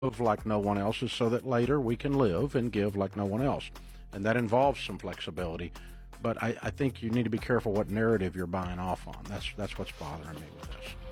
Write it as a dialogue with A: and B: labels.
A: like no one else is so that later we can live and give like no one else. And that involves some flexibility. But I think you need to be careful what narrative you're buying off on. That's what's bothering me with this.